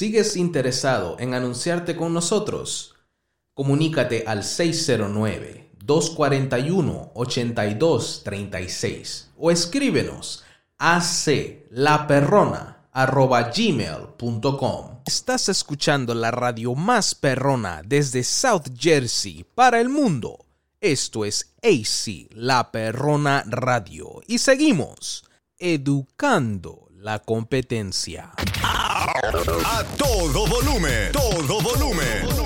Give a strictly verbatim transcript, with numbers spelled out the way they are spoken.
¿Sigues interesado en anunciarte con nosotros? Comunícate al seis cero nueve, dos cuatro uno, ocho dos tres seis o escríbenos a aclaperrona arroba gmail punto com. Estás escuchando la radio más perrona desde South Jersey para el mundo. Esto es A C, La Perrona Radio. Y seguimos educando la competencia. A todo volumen, todo volumen.